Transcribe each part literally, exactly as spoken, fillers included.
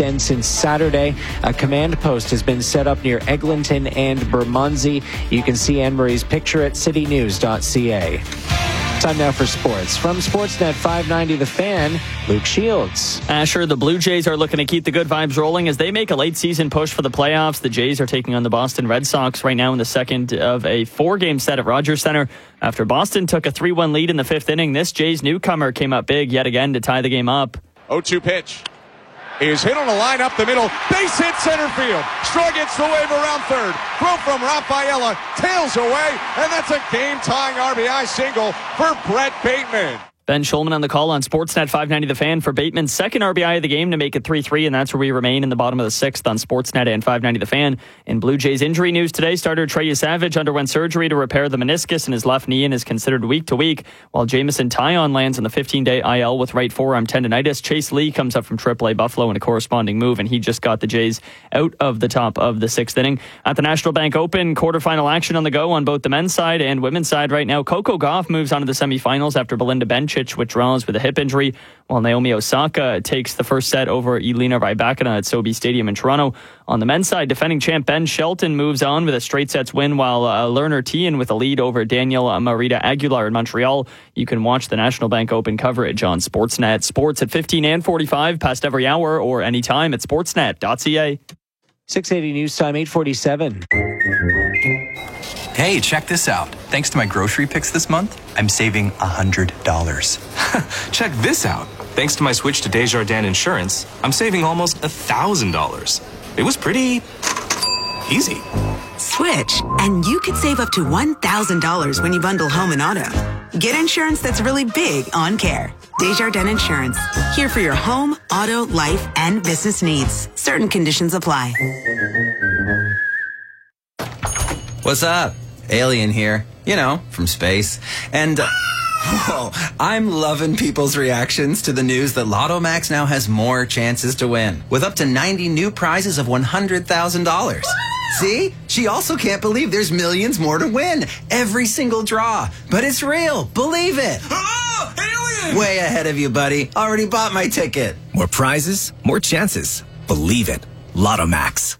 end since Saturday. A command post has been set up near Eglinton and Bermondsey. You can see Anne Marie's picture at city news dot c a. Time now for sports. From Sportsnet five ninety The Fan, Luke Shields. Asher, the Blue Jays are looking to keep the good vibes rolling as they make a late-season push for the playoffs. The Jays are taking on the Boston Red Sox right now in the second of a four-game set at Rogers Center. After Boston took a three one lead in the fifth inning, this Jays newcomer came up big yet again to tie the game up. oh two pitch is hit on a line up the middle. Base hit center field. Straw gets the wave around third. Throw from Rafaela. Tails away. And that's a game-tying R B I single for Brett Bateman. Ben Schulman on the call on Sportsnet five ninety The Fan for Bateman's second R B I of the game to make it three three, and that's where we remain in the bottom of the sixth on Sportsnet and five ninety The Fan. In Blue Jays injury news today, starter Trey Savage underwent surgery to repair the meniscus in his left knee and is considered week to week, while Jamison Tyon lands on the fifteen-day I L with right forearm tendonitis. Chase Lee comes up from triple A Buffalo in a corresponding move, and he just got the Jays out of the top of the sixth inning. At the National Bank Open, quarterfinal action on the go on both the men's side and women's side right now. Coco Gauff moves on to the semifinals after Belinda Bencic withdraws with a hip injury, while Naomi Osaka takes the first set over Elena Rybakina at Sobe Stadium in Toronto. On the men's side, defending champ Ben Shelton moves on with a straight sets win, while uh, Lerner Tien with a lead over Daniel Marita Aguilar in Montreal. You can watch the National Bank Open coverage on Sportsnet. Sports at fifteen and forty-five, past every hour, or anytime at sportsnet dot c a. six eighty News Time, eight forty-seven. Hey, check this out. Thanks to my grocery picks this month, I'm saving one hundred dollars. Check this out. Thanks to my switch to Desjardins Insurance, I'm saving almost one thousand dollars. It was pretty easy. Switch, and you could save up to one thousand dollars when you bundle home and auto. Get insurance that's really big on care. Desjardins Insurance. Here for your home, auto, life, and business needs. Certain conditions apply. What's up? Alien here. You know, from space. And, uh, whoa, I'm loving people's reactions to the news that Lotto Max now has more chances to win, with up to ninety new prizes of one hundred thousand dollars. See? She also can't believe there's millions more to win. Every single draw. But it's real. Believe it. Oh, alien! Way ahead of you, buddy. Already bought my ticket. More prizes, more chances. Believe it. Lotto Max.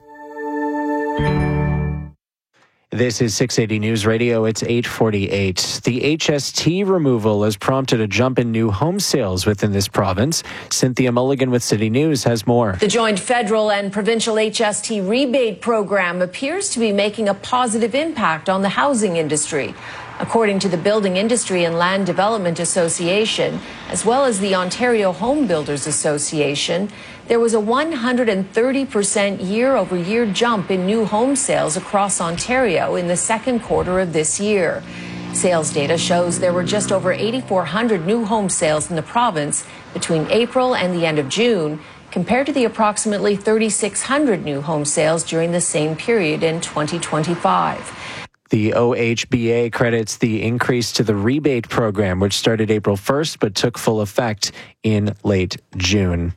This is six eighty News Radio. It's eight forty-eight. The H S T removal has prompted a jump in new home sales within this province. Cynthia Mulligan with City News has more. The joint federal and provincial H S T rebate program appears to be making a positive impact on the housing industry. According to the Building Industry and Land Development Association, as well as the Ontario Home Builders Association, there was a one hundred thirty percent year-over-year jump in new home sales across Ontario in the second quarter of this year. Sales data shows there were just over eighty-four hundred new home sales in the province between April and the end of June, compared to the approximately thirty-six hundred new home sales during the same period in twenty twenty-five. The O H B A credits the increase to the rebate program, which started April first but took full effect in late June.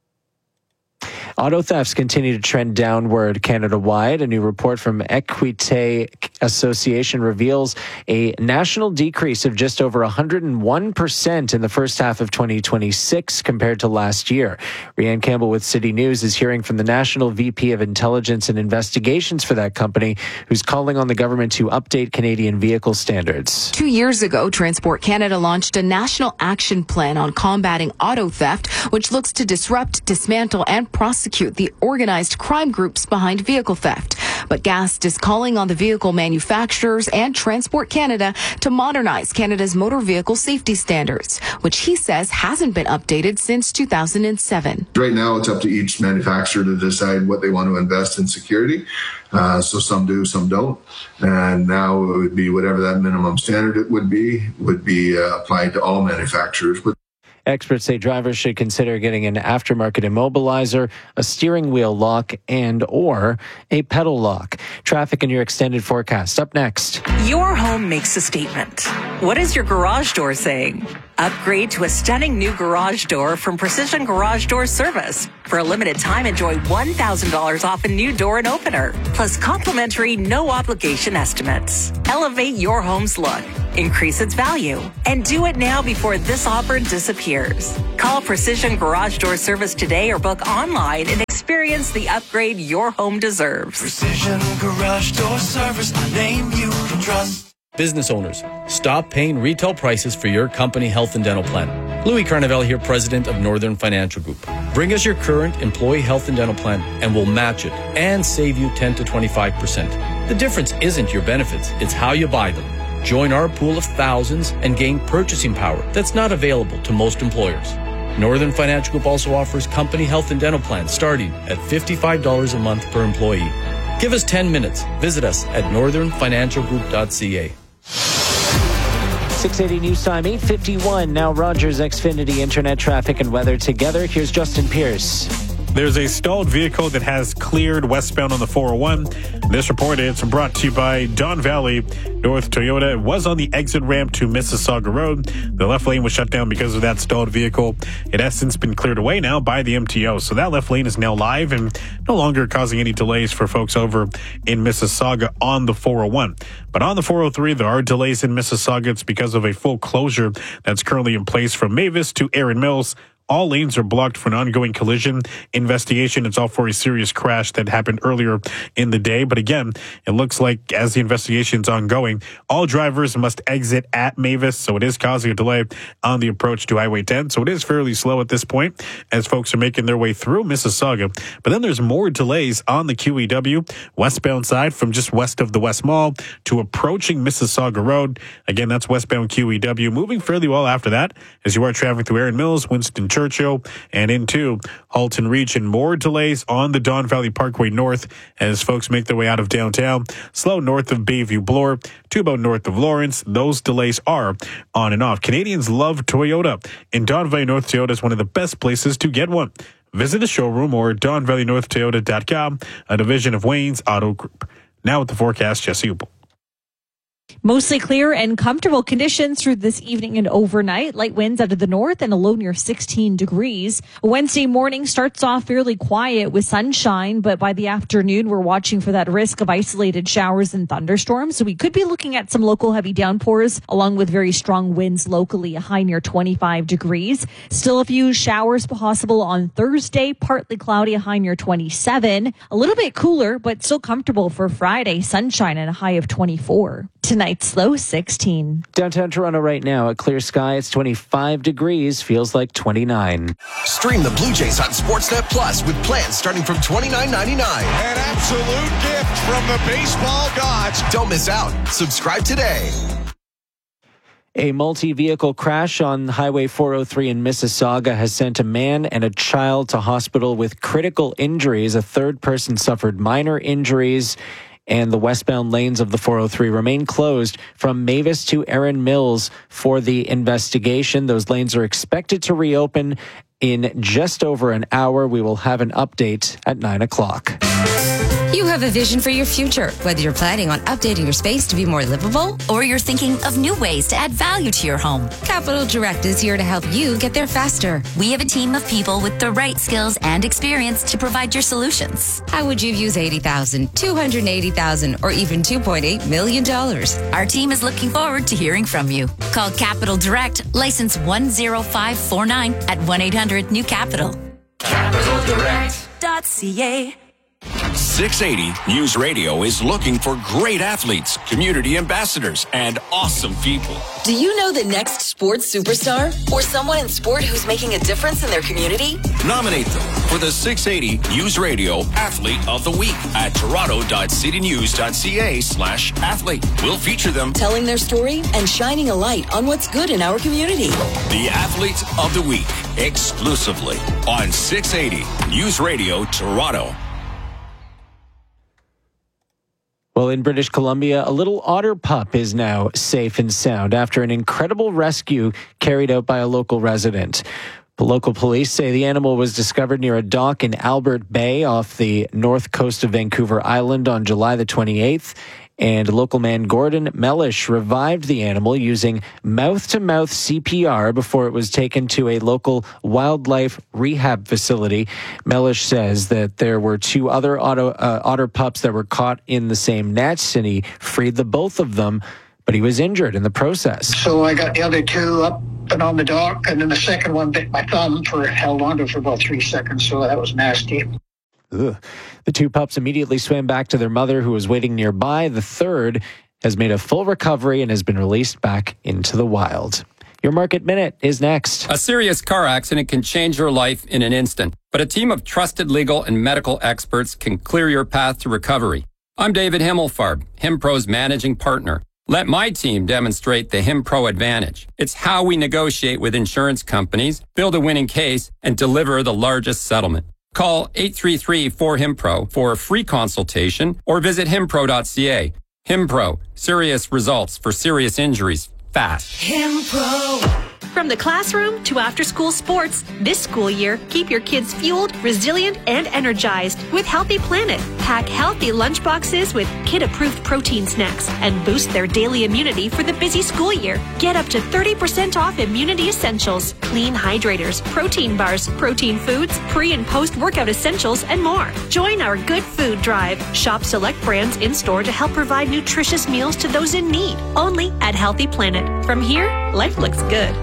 Auto thefts continue to trend downward Canada-wide. A new report from Equite Association reveals a national decrease of just over one hundred one percent in the first half of twenty twenty-six compared to last year. Rianne Campbell with City News is hearing from the National V P of Intelligence and Investigations for that company, who's calling on the government to update Canadian vehicle standards. Two years ago, Transport Canada launched a national action plan on combating auto theft, which looks to disrupt, dismantle, and prosecute the organized crime groups behind vehicle theft. But Gast is calling on the vehicle manufacturers and Transport Canada to modernize Canada's motor vehicle safety standards, which he says hasn't been updated since two thousand seven. Right now, it's up to each manufacturer to decide what they want to invest in security. Uh, so some do, some don't. And now it would be whatever that minimum standard it would be, would be uh, applied to all manufacturers. But experts say drivers should consider getting an aftermarket immobilizer, a steering wheel lock, and or a pedal lock. Traffic in your extended forecast. Up next. Your home makes a statement. What is your garage door saying? Upgrade to a stunning new garage door from Precision Garage Door Service. For a limited time, enjoy one thousand dollars off a new door and opener, plus complimentary no-obligation estimates. Elevate your home's look, increase its value, and do it now before this offer disappears. Call Precision Garage Door Service today or book online and experience experience the upgrade your home deserves. Precision Garage Door Service, a name you can trust. Business owners, stop paying retail prices for your company health and dental plan. Louis Carnevale here, president of Northern Financial Group. Bring us your current employee health and dental plan and we'll match it and save you ten to twenty-five percent. The difference isn't your benefits, it's how you buy them. Join our pool of thousands and gain purchasing power that's not available to most employers. Northern Financial Group also offers company health and dental plans starting at fifty-five dollars a month per employee. Give us ten minutes. Visit us at northern financial group dot c a. six eighty News Time, eight fifty-one. Now Rogers Xfinity Internet traffic and weather together. Here's Justin Pierce. There's a stalled vehicle that has cleared westbound on the four oh one. This report is brought to you by Don Valley North Toyota. It was on the exit ramp to Mississauga Road. The left lane was shut down because of that stalled vehicle. It has since been cleared away now by the M T O. So that left lane is now live and no longer causing any delays for folks over in Mississauga on the four oh one. But on the four oh three, there are delays in Mississauga. It's because of a full closure that's currently in place from Mavis to Erin Mills. All lanes are blocked for an ongoing collision investigation. It's all for a serious crash that happened earlier in the day. But again, it looks like as the investigation is ongoing, all drivers must exit at Mavis. So it is causing a delay on the approach to Highway ten. So it is fairly slow at this point as folks are making their way through Mississauga. But then there's more delays on the Q E W westbound side from just west of the West Mall to approaching Mississauga Road. Again, that's westbound Q E W. Moving fairly well after that as you are traveling through Erin Mills, Winston Churchill, and into Halton Region. More delays on the Don Valley Parkway North as folks make their way out of downtown. Slow north of Bayview Bloor to about north of Lawrence. Those delays are on and off. Canadians love Toyota, and Don Valley North Toyota is one of the best places to get one. Visit the showroom or don valley north toyota dot com, a division of Wayne's Auto Group. Now with the forecast, Jesse Upel. Mostly clear and comfortable conditions through this evening and overnight. Light winds out of the north and a low near sixteen degrees. Wednesday morning starts off fairly quiet with sunshine, but by the afternoon, we're watching for that risk of isolated showers and thunderstorms. So we could be looking at some local heavy downpours along with very strong winds locally, a high near twenty-five degrees. Still a few showers possible on Thursday, partly cloudy, a high near twenty-seven. A little bit cooler, but still comfortable for Friday. Sunshine and a high of twenty-four. Tonight's low sixteen. Downtown Toronto right now, a clear sky. It's twenty-five degrees, feels like twenty-nine. Stream the Blue Jays on Sportsnet Plus with plans starting from twenty-nine ninety-nine. An absolute gift from the baseball gods. Don't miss out. Subscribe today. A multi-vehicle crash on Highway four oh three in Mississauga has sent a man and a child to hospital with critical injuries. A third person suffered minor injuries, and the westbound lanes of the four oh three remain closed from Mavis to Erin Mills for the investigation. Those lanes are expected to reopen in just over an hour. We will have an update at nine o'clock. You have a vision for your future, whether you're planning on updating your space to be more livable or you're thinking of new ways to add value to your home. Capital Direct is here to help you get there faster. We have a team of people with the right skills and experience to provide your solutions. How would you use eighty thousand dollars, two hundred eighty thousand dollars, or even two point eight million dollars? Our team is looking forward to hearing from you. Call Capital Direct, license one zero five four nine at one eight hundred new capital. capital direct dot c a. six eighty News Radio is looking for great athletes, community ambassadors, and awesome people. Do you know the next sports superstar or someone in sport who's making a difference in their community? Nominate them for the six eighty News Radio Athlete of the Week at toronto dot city news dot c a slash athlete. We'll feature them telling their story and shining a light on what's good in our community. The Athlete of the Week, exclusively on six eighty News Radio Toronto. Well, in British Columbia, a little otter pup is now safe and sound after an incredible rescue carried out by a local resident. The local police say the animal was discovered near a dock in Albert Bay off the north coast of Vancouver Island on July the twenty-eighth. And local man Gordon Mellish revived the animal using mouth-to-mouth C P R before it was taken to a local wildlife rehab facility. Mellish says that there were two other otter, uh, otter pups that were caught in the same nets, and he freed the both of them, but he was injured in the process. So I got the other two up and on the dock, and then the second one bit my thumb for held on to for about three seconds, so that was nasty. Ugh. The two pups immediately swam back to their mother, who was waiting nearby. The third has made a full recovery and has been released back into the wild. Your Market Minute is next. A serious car accident can change your life in an instant, but a team of trusted legal and medical experts can clear your path to recovery. I'm David Himmelfarb, HimPro's managing partner. Let my team demonstrate the HimPro advantage. It's how we negotiate with insurance companies, build a winning case, and deliver the largest settlement. Call eight three three, four, HIMPRO for a free consultation or visit himpro dot c a. HimPro, serious results for serious injuries fast. HimPro. From the classroom to after-school sports, this school year, keep your kids fueled, resilient, and energized with Healthy Planet. Pack healthy lunchboxes with kid-approved protein snacks and boost their daily immunity for the busy school year. Get up to thirty percent off immunity essentials, clean hydrators, protein bars, protein foods, pre- and post-workout essentials, and more. Join our Good Food Drive. Shop select brands in-store to help provide nutritious meals to those in need. Only at Healthy Planet. From here, life looks good.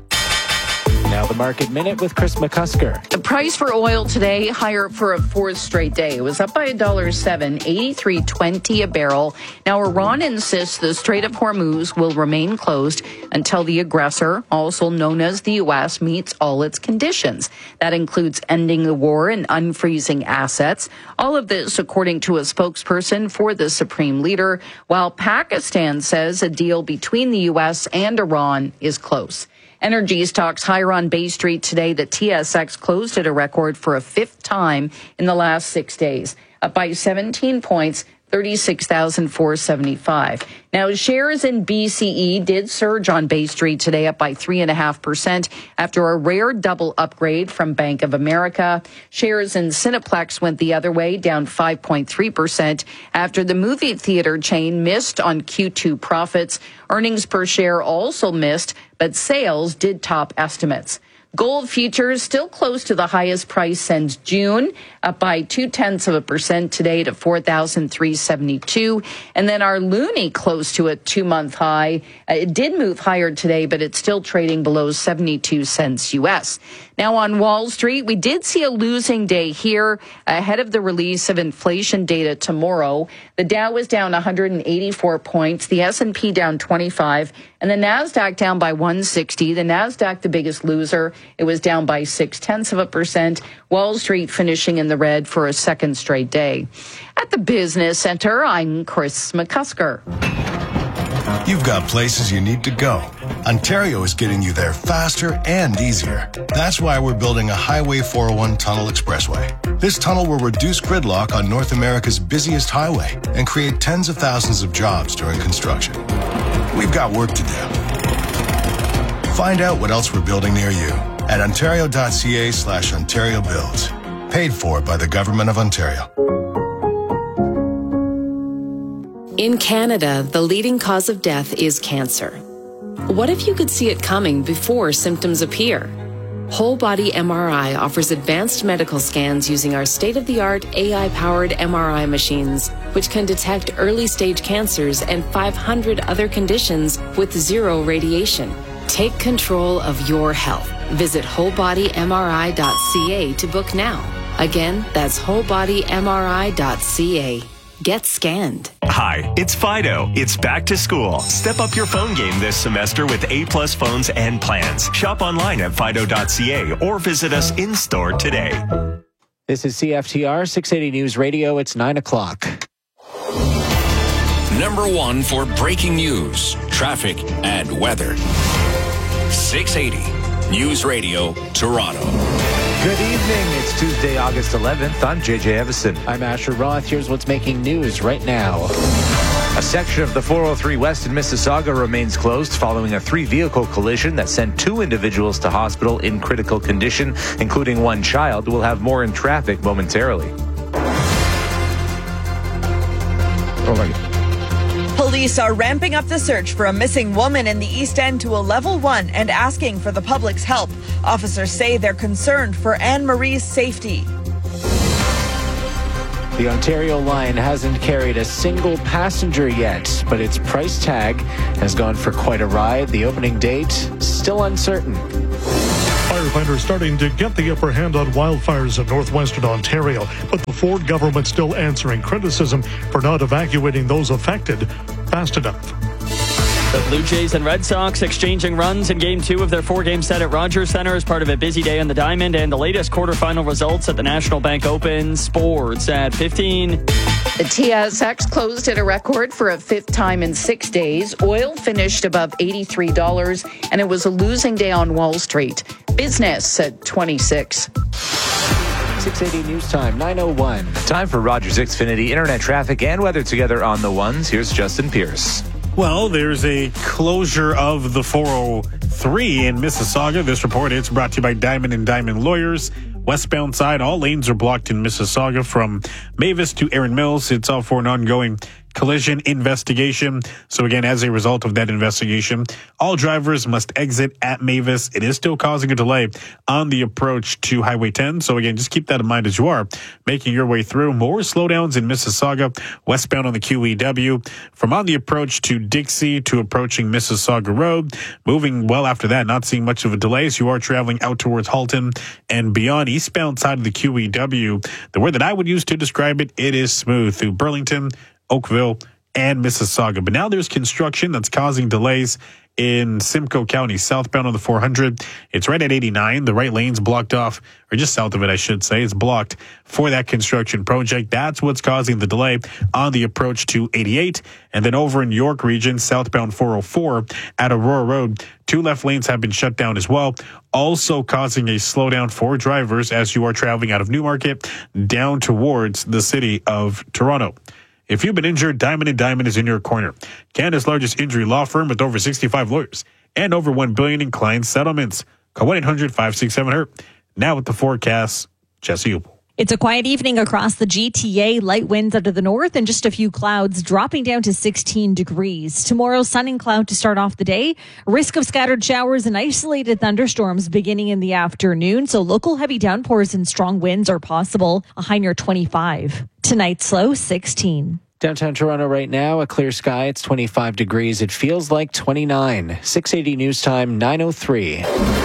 Now the Market Minute with Chris McCusker. The price for oil today higher for a fourth straight day. It was up by one dollar seven, eighty-three twenty a barrel. Now Iran insists the Strait of Hormuz will remain closed until the aggressor, also known as the U S, meets all its conditions. That includes ending the war and unfreezing assets. All of this according to a spokesperson for the supreme leader, while Pakistan says a deal between the U S and Iran is close. Energy stocks higher on Bay Street today. The T S X closed at a record for a fifth time in the last six days, up by seventeen points, thirty-six thousand four hundred seventy-five. Now, shares in B C E did surge on Bay Street today, up by three point five percent after a rare double upgrade from Bank of America. Shares in Cineplex went the other way, down five point three percent after the movie theater chain missed on Q two profits. Earnings per share also missed, but sales did top estimates. Gold futures still close to the highest price since June, up by two-tenths of a percent today to four thousand three hundred seventy-two. And then our loonie close to a two-month high. Uh, it did move higher today, but it's still trading below seventy-two cents U S. Now on Wall Street, we did see a losing day here ahead of the release of inflation data tomorrow. The Dow was down one hundred eighty-four points, the S and P down twenty-five, and the Nasdaq down by one hundred sixty. The Nasdaq, the biggest loser, it was down by six-tenths of a percent. Wall Street finishing in the red for a second straight day. At the Business Center, I'm Chris McCusker. You've got places you need to go. Ontario is getting you there faster and easier. That's why we're building a Highway four oh one Tunnel Expressway. This tunnel will reduce gridlock on North America's busiest highway and create tens of thousands of jobs during construction. We've got work to do. Find out what else we're building near you at ontario.ca slash Ontario Builds. Paid for by the Government of Ontario. In Canada, the leading cause of death is cancer. What if you could see it coming before symptoms appear? Whole Body M R I offers advanced medical scans using our state-of-the-art A I-powered M R I machines, which can detect early-stage cancers and five hundred other conditions with zero radiation. Take control of your health. Visit whole body m r i dot c a to book now. Again, that's whole body m r i dot c a. Get scanned. Hi, it's Fido. It's back to school. Step up your phone game this semester with A-plus phones and plans. Shop online at fido dot c a or visit us in-store today. This is C F T R six eighty News Radio. It's nine o'clock. Number one for breaking news, traffic, and weather. six eighty News Radio, Toronto. Good evening. It's Tuesday, August eleventh. I'm J J Evison. I'm Asher Roth. Here's what's making news right now. A section of the four oh three West in Mississauga remains closed following a three-vehicle collision that sent two individuals to hospital in critical condition, including one child. We'll have more in traffic momentarily. Oh my. Police are ramping up the search for a missing woman in the East End to a level one and asking for the public's help. Officers say they're concerned for Anne-Marie's safety. The Ontario line hasn't carried a single passenger yet, but its price tag has gone for quite a ride. The opening date still uncertain. Our Firefighters starting to get the upper hand on wildfires in northwestern Ontario, but the Ford government still answering criticism for not evacuating those affected fast enough. The Blue Jays and Red Sox exchanging runs in Game two of their four-game set at Rogers Centre as part of a busy day on the Diamond, and the latest quarterfinal results at the National Bank Open. Sports at fifteen. The T S X closed at a record for a fifth time in six days. Oil finished above eighty-three dollars, and it was a losing day on Wall Street. Business at twenty-six. six eighty News Time, nine oh one. Time for Rogers Xfinity internet traffic and weather together on the ones. Here's Justin Pierce. Well, there's a closure of the four oh three in Mississauga. This report is brought to you by Diamond and Diamond Lawyers. Westbound side, all lanes are blocked in Mississauga from Mavis to Erin Mills. It's all for an ongoing collision investigation. So again, as a result of that investigation, all drivers must exit at Mavis. It is still causing a delay on the approach to Highway ten. So again, just keep that in mind as you are making your way through. More slowdowns in Mississauga, westbound on the Q E W, from on the approach to Dixie to approaching Mississauga Road. Moving well after that, not seeing much of a delay as you are traveling out towards Halton and beyond. Eastbound side of the Q E W, the word that I would use to describe it, it is smooth through Burlington, Oakville, and Mississauga. But now there's construction that's causing delays in Simcoe County, southbound on the four hundred. It's right at eighty-nine. The right lane's blocked off, or just south of it, I should say. It's blocked for that construction project. That's what's causing the delay on the approach to eighty-eight. And then over in York region, southbound four oh four at Aurora Road, two left lanes have been shut down as well, also causing a slowdown for drivers as you are traveling out of Newmarket down towards the city of Toronto. If you've been injured, Diamond and Diamond is in your corner. Canada's largest injury law firm with over sixty-five lawyers and over one billion dollars in client settlements. Call one eight hundred five six seven hurt. Now with the forecast, Jesse Upel. It's a quiet evening across the G T A. Light winds out of the north and just a few clouds, dropping down to sixteen degrees. Tomorrow, sun and cloud to start off the day. Risk of scattered showers and isolated thunderstorms beginning in the afternoon. So local heavy downpours and strong winds are possible. A high near twenty-five. Tonight's low, sixteen. Downtown Toronto right now, a clear sky. It's twenty-five degrees. It feels like twenty-nine. six eighty News Time, nine oh three.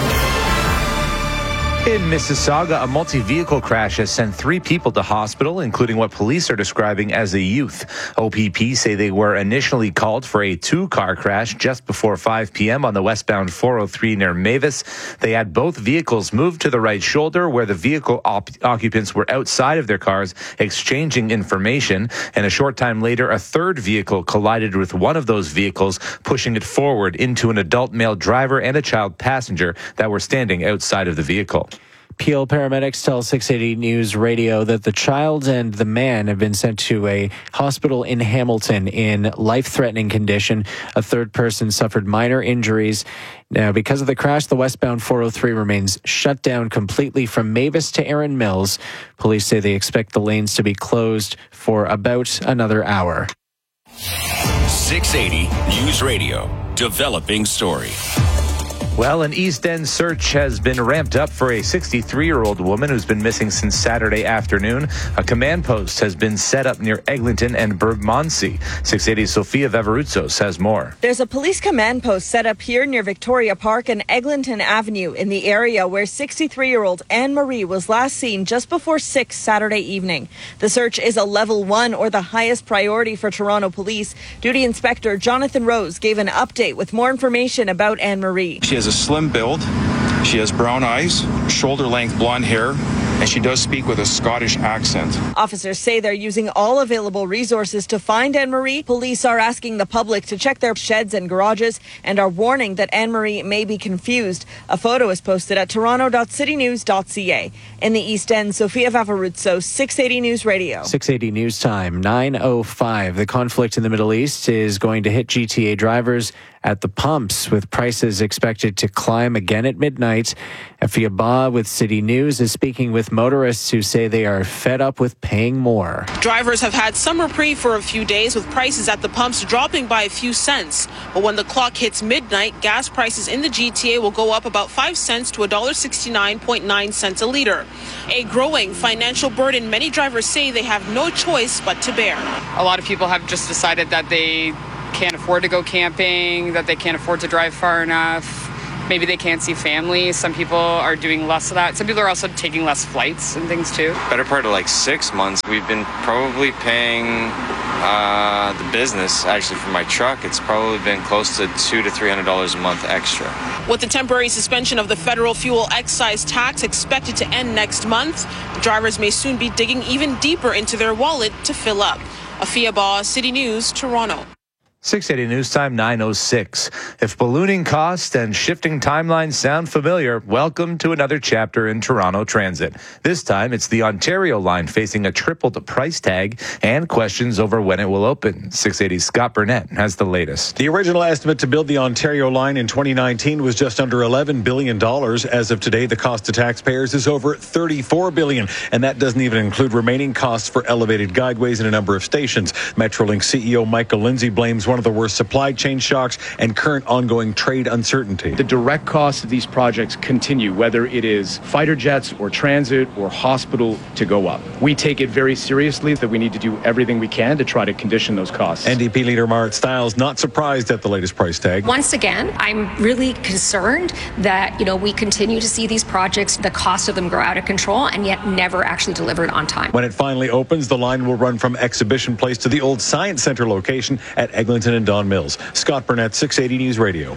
In Mississauga, a multi-vehicle crash has sent three people to hospital, including what police are describing as a youth. O P P say they were initially called for a two-car crash just before five p.m. on the westbound four oh three near Mavis. They had both vehicles moved to the right shoulder where the vehicle op- occupants were outside of their cars exchanging information. And a short time later, a third vehicle collided with one of those vehicles, pushing it forward into an adult male driver and a child passenger that were standing outside of the vehicle. Peel paramedics tell six eighty News Radio that the child and the man have been sent to a hospital in Hamilton in life-threatening condition. A third person suffered minor injuries. Now, because of the crash, the westbound four oh three remains shut down completely from Mavis to Erin Mills. Police say they expect the lanes to be closed for about another hour. six eighty News Radio, developing story. Well, an East End search has been ramped up for a sixty-three-year-old woman who's been missing since Saturday afternoon. A command post has been set up near Eglinton and Bermondsey. six eighty's Sophia Veveruzzo has more. There's a police command post set up here near Victoria Park and Eglinton Avenue in the area where sixty-three-year-old Anne Marie was last seen just before six Saturday evening. The search is a level one, or the highest priority for Toronto Police. Duty Inspector Jonathan Rose gave an update with more information about Anne Marie. She has a slim build, she has brown eyes, shoulder-length blonde hair, and she does speak with a Scottish accent. Officers say they're using all available resources to find Anne-Marie. Police are asking the public to check their sheds and garages and are warning that Anne-Marie may be confused. A photo is posted at toronto dot city news dot c a. In the East End, Sophia Vavaruzzo, six eighty News Radio. six eighty News Time, nine oh five. The conflict in the Middle East is going to hit G T A drivers at the pumps, with prices expected to climb again at midnight. Effie Abba with City News is speaking with motorists who say they are fed up with paying more. Drivers have had some reprieve for a few days, with prices at the pumps dropping by a few cents. But when the clock hits midnight, gas prices in the G T A will go up about five cents to one dollar sixty-nine point nine cents a litre. A growing financial burden many drivers say they have no choice but to bear. A lot of people have just decided that they can't afford to go camping, that they can't afford to drive far enough. maybe they can't see family. Some people are doing less of that. Some people are also taking less flights and things too. Better part of like six months, we've been probably paying uh, the business, actually for my truck, it's probably been close to two to three hundred dollars a month extra. With the temporary suspension of the federal fuel excise tax expected to end next month, drivers may soon be digging even deeper into their wallet to fill up. Afia Baugh, City News, Toronto. six eighty News Time, nine oh six. If ballooning costs and shifting timelines sound familiar, welcome to another chapter in Toronto Transit. This time, it's the Ontario line facing a tripled price tag and questions over when it will open. six eighty's Scott Burnett has the latest. The original estimate to build the Ontario line in twenty nineteen was just under eleven billion dollars. As of today, the cost to taxpayers is over thirty-four billion dollars, and that doesn't even include remaining costs for elevated guideways in a number of stations. Metrolink C E O Michael Lindsay blames one of the worst supply chain shocks and current ongoing trade uncertainty. The direct costs of these projects continue, whether it is fighter jets or transit or hospital, to go up. We take it very seriously that we need to do everything we can to try to condition those costs. N D P leader Marit Stiles not surprised at the latest price tag. Once again, I'm really concerned that, you know, we continue to see these projects, the cost of them grow out of control and yet never actually delivered on time. When it finally opens, the line will run from Exhibition Place to the old Science Center location at Eglinton and Don Mills. Scott Burnett, six eighty News Radio.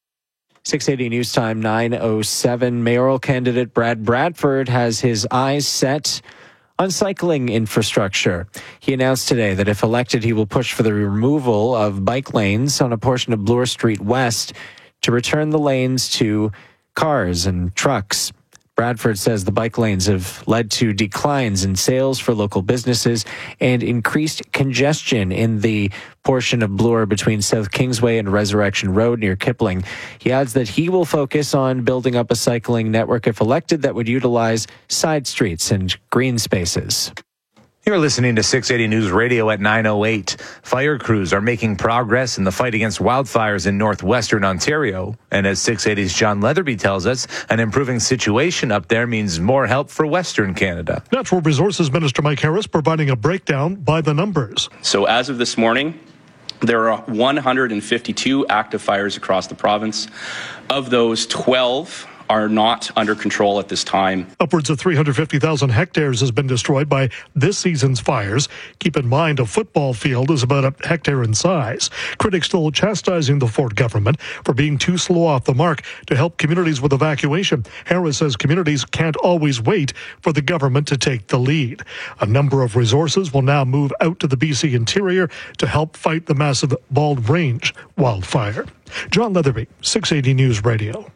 six eighty News Time, nine oh seven. Mayoral candidate Brad Bradford has his eyes set on cycling infrastructure. He announced today that if elected, he will push for the removal of bike lanes on a portion of Bloor Street West to return the lanes to cars and trucks. Bradford says the bike lanes have led to declines in sales for local businesses and increased congestion in the portion of Bloor between South Kingsway and Resurrection Road near Kipling. He adds that he will focus on building up a cycling network if elected that would utilize side streets and green spaces. You're listening to six eighty News Radio at nine oh eight. Fire crews are making progress in the fight against wildfires in northwestern Ontario. And as six eighty's John Leatherby tells us, an improving situation up there means more help for Western Canada. Natural Resources Minister Mike Harris providing a breakdown by the numbers. So as of this morning, there are one hundred fifty-two active fires across the province. Of those, twelve are not under control at this time. Upwards of three hundred fifty thousand hectares has been destroyed by this season's fires. Keep in mind, a football field is about a hectare in size. Critics still chastising the Ford government for being too slow off the mark to help communities with evacuation. Harris says communities can't always wait for the government to take the lead. A number of resources will now move out to the B C interior to help fight the massive Bald Range wildfire. John Leatherby, six eighty News Radio.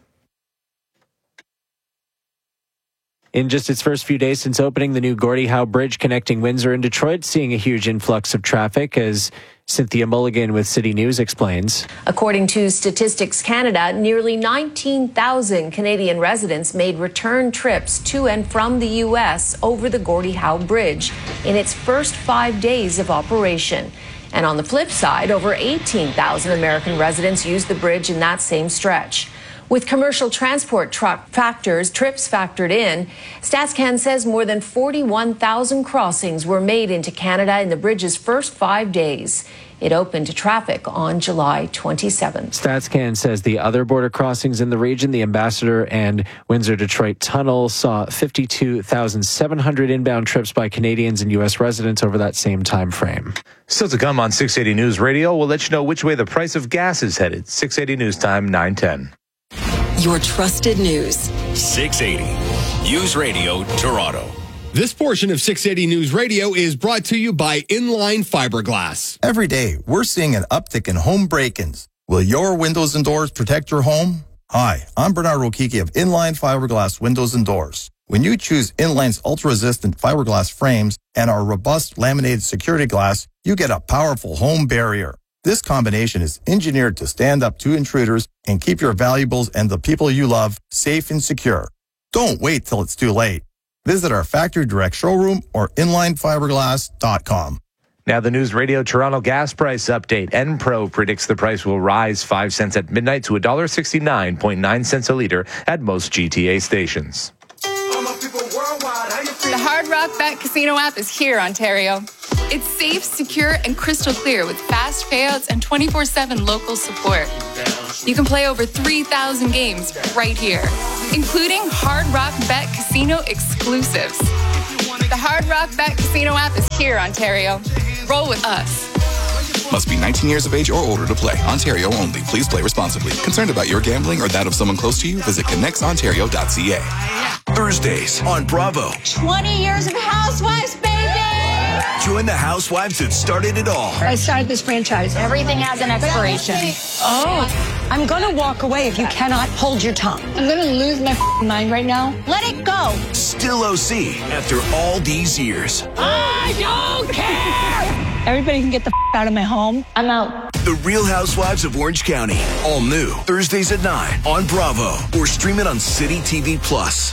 In just its first few days since opening, the new Gordie Howe Bridge connecting Windsor and Detroit seeing a huge influx of traffic, as Cynthia Mulligan with City News explains. According to Statistics Canada, nearly nineteen thousand Canadian residents made return trips to and from the U S over the Gordie Howe Bridge in its first five days of operation. And on the flip side, over eighteen thousand American residents used the bridge in that same stretch. With commercial transport truck factors, trips factored in, StatsCan says more than forty-one thousand crossings were made into Canada in the bridge's first five days. It opened to traffic on July twenty-seventh. StatsCan says the other border crossings in the region, the Ambassador and Windsor-Detroit Tunnel, saw fifty-two thousand seven hundred inbound trips by Canadians and U S residents over that same time frame. Still to come on six eighty News Radio, we'll let you know which way the price of gas is headed. six eighty News Time, nine ten. Your trusted news. six eighty News Radio, Toronto. This portion of six eighty News Radio is brought to you by Inline Fiberglass. Every day, we're seeing an uptick in home break-ins. Will your windows and doors protect your home? Hi, I'm Bernard Rokiki of Inline Fiberglass Windows and Doors. When you choose Inline's ultra-resistant fiberglass frames and our robust laminated security glass, you get a powerful home barrier. This combination is engineered to stand up to intruders and keep your valuables and the people you love safe and secure. Don't wait till it's too late. Visit our factory direct showroom or inline fiberglass dot com. Now the News Radio Toronto gas price update. Enpro predicts the price will rise five cents at midnight to one dollar and sixty-nine point nine cents a liter at most G T A stations. The Hard Rock Bet Casino app is here, Ontario. It's safe, secure, and crystal clear with fast payouts and twenty-four seven local support. You can play over three thousand games right here, including Hard Rock Bet Casino exclusives. The Hard Rock Bet Casino app is here, Ontario. Roll with us. Must be nineteen years of age or older to play. Ontario only. Please play responsibly. Concerned about your gambling or that of someone close to you? Visit connects ontario dot c a. Thursdays on Bravo. twenty years of Housewives, baby! Join the housewives that started it all. I started this franchise. Everything has an expiration. Oh, I'm going to walk away if you cannot hold your tongue. I'm going to lose my mind right now. Let it go. Still O C after all these years. I don't care! Everybody can get the out of my home. I'm out. The Real Housewives of Orange County. All new. Thursdays at nine on Bravo. Or stream it on City T V Plus.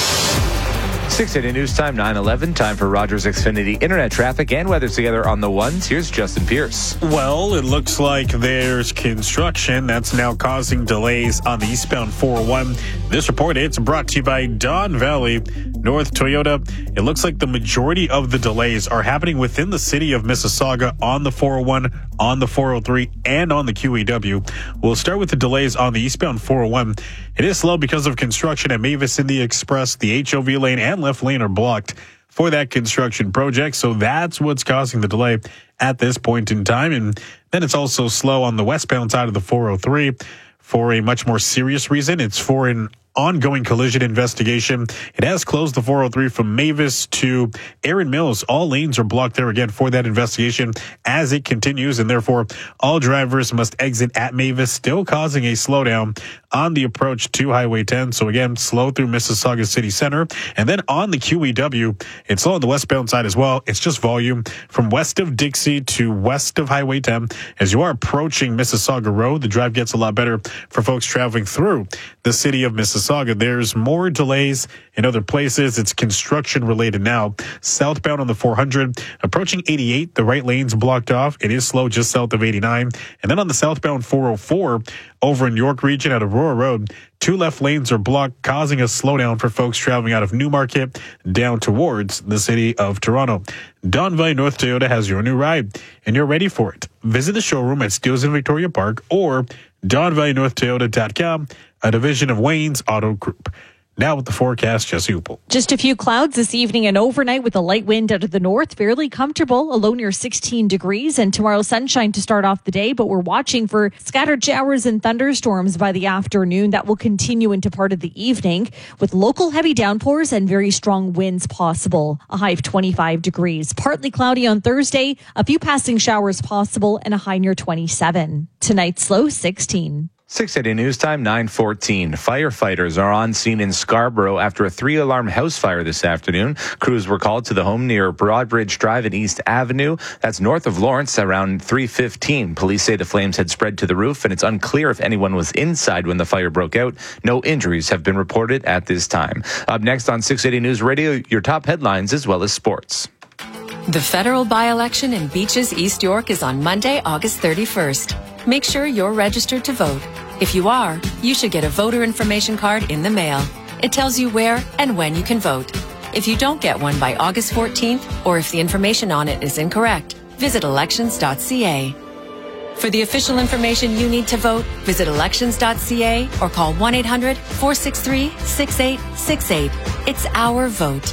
six eighty News Time, nine eleven. Time for Rogers Xfinity Internet traffic and weather together on the ones. Here's Justin Pierce. Well, it looks like there's construction that's now causing delays on the eastbound four oh one. This report, it's brought to you by Don Valley North Toyota. It looks like the majority of the delays are happening within the city of Mississauga on the four oh one, on the four oh three, and on the Q E W. We'll start with the delays on the eastbound four oh one. It is slow because of construction at Mavis Indy Express. The H O V lane and left lane are blocked for that construction project. So that's what's causing the delay at this point in time. And then it's also slow on the westbound side of the four oh three for a much more serious reason. It's for an ongoing collision investigation. It has closed the four oh three from Mavis to Erin Mills. All lanes are blocked there again for that investigation as it continues, and therefore all drivers must exit at Mavis, still causing a slowdown on the approach to Highway ten. So again, slow through Mississauga City Center. And then on the Q E W, it's slow on the westbound side as well. It's just volume from west of Dixie to west of Highway ten. As you are approaching Mississauga Road, the drive gets a lot better for folks traveling through the city of Mississauga. There's more delays in other places. It's construction related now. Southbound on the four hundred, approaching eighty-eight, the right lane's blocked off. It is slow just south of eighty-nine. And then on the southbound four oh four, over in York Region at Aurora Road, two left lanes are blocked, causing a slowdown for folks traveling out of Newmarket down towards the city of Toronto. Don Valley North Toyota has your new ride, and you're ready for it. Visit the showroom at Steeles in Victoria Park or don valley north toyota dot com, a division of Wayne's Auto Group. Now with the forecast, Jesse Upel. Just a few clouds this evening and overnight with a light wind out of the north. Fairly comfortable, a low near sixteen degrees. And tomorrow sunshine to start off the day, but we're watching for scattered showers and thunderstorms by the afternoon. That will continue into part of the evening with local heavy downpours and very strong winds possible. A high of twenty-five degrees. Partly cloudy on Thursday, a few passing showers possible, and a high near twenty-seven. Tonight's low sixteen. six eighty News Time, nine fourteen. Firefighters are on scene in Scarborough after a three-alarm house fire this afternoon. Crews were called to the home near Broadbridge Drive and East Avenue. That's north of Lawrence around three fifteen. Police say the flames had spread to the roof, and it's unclear if anyone was inside when the fire broke out. No injuries have been reported at this time. Up next on six eighty News Radio, your top headlines as well as sports. The federal by-election in Beaches, East York is on Monday, August thirty-first. Make sure you're registered to vote. If you are, you should get a voter information card in the mail. It tells you where and when you can vote. If you don't get one by August fourteenth, or if the information on it is incorrect, visit elections dot c a. For the official information you need to vote, visit elections dot c a or call one eight hundred, four six three, six eight six eight. It's our vote.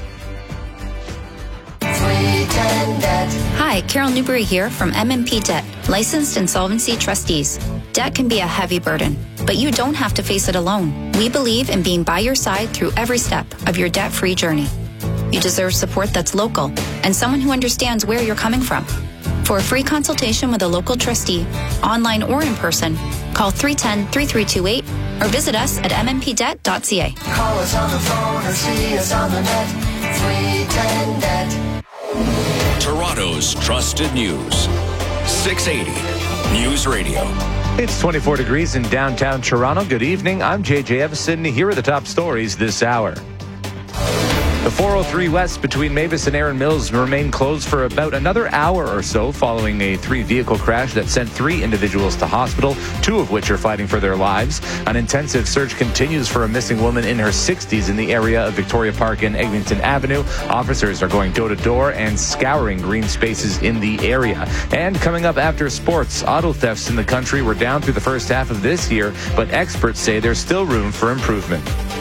Hi, Carol Newberry here from M and P Debt, licensed insolvency trustees. Debt can be a heavy burden, but you don't have to face it alone. We believe in being by your side through every step of your debt-free journey. You deserve support that's local and someone who understands where you're coming from. For a free consultation with a local trustee, online or in person, call three one zero, three three two eight or visit us at m m p debt dot c a. Call us on the phone or see us on the net. three ten debt. Toronto's trusted news. six eighty News Radio. It's twenty-four degrees in downtown Toronto. Good evening. I'm J J Evison. Here are the top stories this hour. The four oh three West between Mavis and Erin Mills remained closed for about another hour or so following a three-vehicle crash that sent three individuals to hospital, two of which are fighting for their lives. An intensive search continues for a missing woman in her sixties in the area of Victoria Park and Eglinton Avenue. Officers are going door-to-door and scouring green spaces in the area. And coming up after sports, auto thefts in the country were down through the first half of this year, but experts say there's still room for improvement.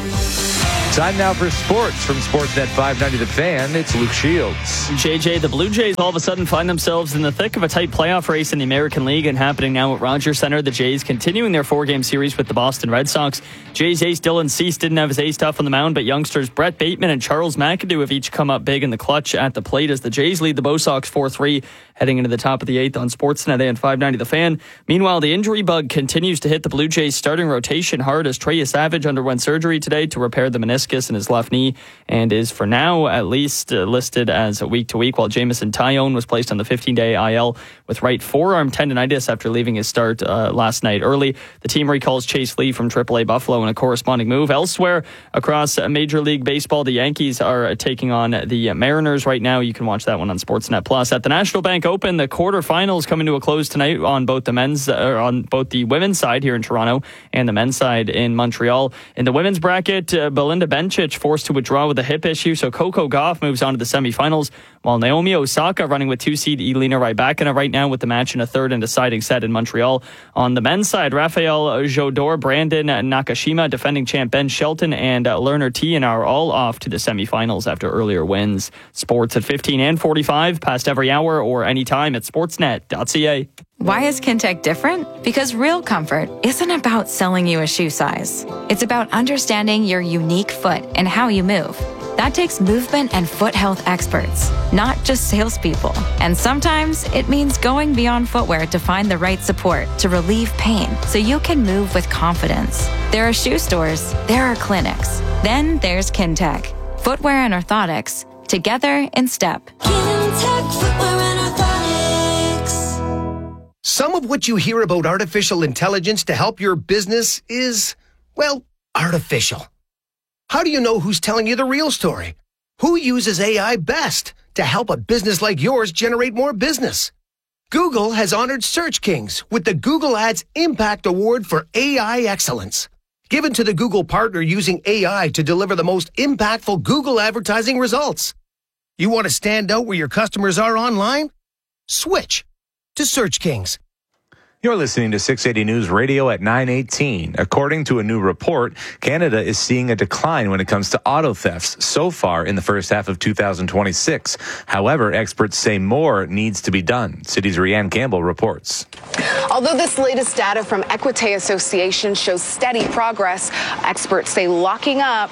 Time now for sports from Sportsnet five ninety The Fan. It's Luke Shields. J J, the Blue Jays all of a sudden find themselves in the thick of a tight playoff race in the American League, and happening now at Rogers Center. The Jays continuing their four-game series with the Boston Red Sox. Jays ace Dylan Cease didn't have his ace stuff on the mound, but youngsters Brett Bateman and Charles McAdoo have each come up big in the clutch at the plate as the Jays lead the Bo Sox four three heading into the top of the eighth on Sportsnet and five ninety The Fan. Meanwhile, the injury bug continues to hit the Blue Jays starting rotation hard as Trey Savage underwent surgery today to repair the meniscus in his left knee and is for now at least uh, listed as a week to week, while Jameson Taillon was placed on the fifteen-day I L with right forearm tendonitis after leaving his start uh, last night early. The team recalls Chase Lee from triple A Buffalo in a corresponding move. Elsewhere across Major League Baseball, the Yankees are taking on the Mariners right now. You can watch that one on Sportsnet Plus. At the National Bank Open, the quarterfinals coming to a close tonight on both the men's, uh, on both the women's side here in Toronto and the men's side in Montreal. In the women's bracket, uh, Belinda Bencic forced to withdraw with a hip issue, so Coco Gauff moves on to the semifinals, while Naomi Osaka running with two-seed Elena Rybakina right now with the match in a third and deciding set in Montreal. On the men's side, Rafael Jodor, Brandon Nakashima, defending champ Ben Shelton, and uh, Lerner Tien are all off to the semifinals after earlier wins. Sports at fifteen and forty-five, past every hour or anytime at sportsnet dot c a. Why is Kintec different? Because real comfort isn't about selling you a shoe size. It's about understanding your unique foot and how you move. That takes movement and foot health experts, not just salespeople. And sometimes it means going beyond footwear to find the right support to relieve pain so you can move with confidence. There are shoe stores, there are clinics. Then there's Kintec. Footwear and orthotics, together in step. Kintec Footwear and Orthotics. Some of what you hear about artificial intelligence to help your business is, well, artificial. How do you know who's telling you the real story? Who uses A I best to help a business like yours generate more business? Google has honored Search Kings with the Google Ads Impact Award for A I Excellence, given to the Google partner using A I to deliver the most impactful Google advertising results. You want to stand out where your customers are online? Switch to Search Kings. You're listening to six eighty News Radio at nine eighteen. According to a new report, Canada is seeing a decline when it comes to auto thefts so far in the first half of two thousand twenty-six. However, experts say more needs to be done. City's Rianne Campbell reports. Although this latest data from Equite Association shows steady progress, experts say locking up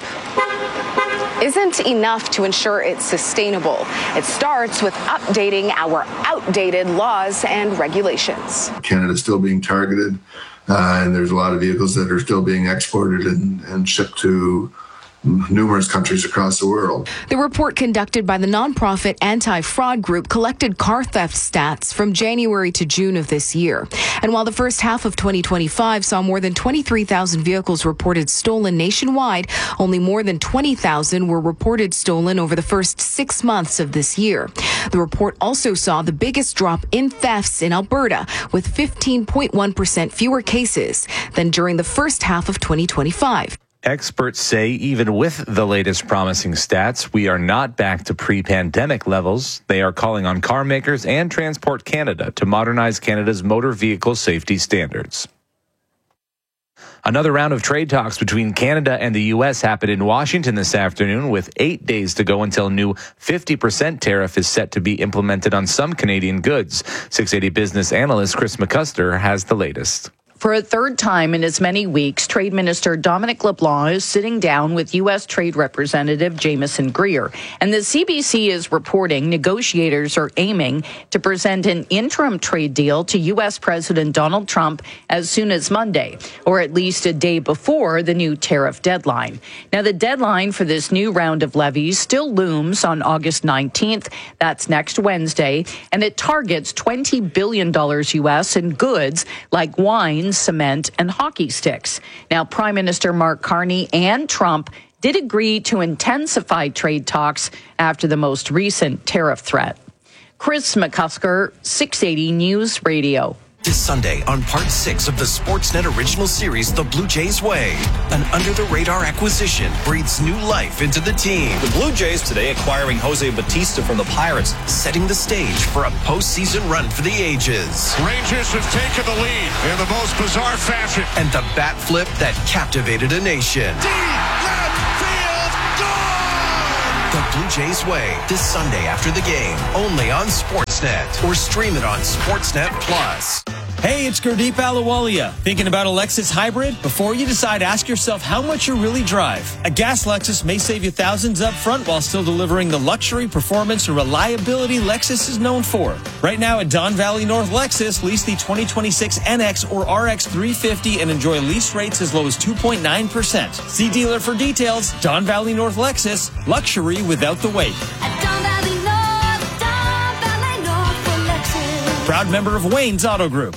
isn't enough to ensure it's sustainable. It starts with updating our outdated laws and regulations. Canada's still being targeted, uh, and there's a lot of vehicles that are still being exported and, and shipped to numerous countries across the world. The report conducted by the nonprofit anti-fraud group collected car theft stats from January to June of this year. And while the first half of twenty twenty-five saw more than twenty-three thousand vehicles reported stolen nationwide, only more than twenty thousand were reported stolen over the first six months of this year. The report also saw the biggest drop in thefts in Alberta, with fifteen point one percent fewer cases than during the first half of twenty twenty-five. Experts say even with the latest promising stats, we are not back to pre-pandemic levels. They are calling on car makers and Transport Canada to modernize Canada's motor vehicle safety standards. Another round of trade talks between Canada and the U S happened in Washington this afternoon, with eight days to go until new fifty percent tariff is set to be implemented on some Canadian goods. six eighty business analyst Chris McCusker has the latest. For a third time in as many weeks, Trade Minister Dominic LeBlanc is sitting down with U S. Trade Representative Jameson Greer. And the C B C is reporting negotiators are aiming to present an interim trade deal to U S. President Donald Trump as soon as Monday, or at least a day before the new tariff deadline. Now, the deadline for this new round of levies still looms on August nineteenth. That's next Wednesday. And it targets twenty billion dollars U S in goods like wine, cement, and hockey sticks. Now, Prime Minister Mark Carney and Trump did agree to intensify trade talks after the most recent tariff threat. Chris McCusker, six eighty News Radio. This Sunday on part six of the Sportsnet original series, The Blue Jays Way. An under-the-radar acquisition breathes new life into the team. The Blue Jays today acquiring Jose Bautista from the Pirates, setting the stage for a postseason run for the ages. Rangers have taken the lead in the most bizarre fashion. And the bat flip that captivated a nation. Deep left field, gone! The Blue Jays Way, this Sunday after the game, only on Sportsnet, or stream it on Sportsnet Plus. Hey, it's Gurdeep Ahluwalia. Thinking about a Lexus hybrid? Before you decide, ask yourself how much you really drive. A gas Lexus may save you thousands up front while still delivering the luxury, performance, and reliability Lexus is known for. Right now at Don Valley North Lexus, lease the twenty twenty-six N X or R X three fifty and enjoy lease rates as low as two point nine percent. See dealer for details. Don Valley North Lexus, luxury without the wait. At Don Valley North, Don Valley North for Lexus. Proud member of Wayne's Auto Group.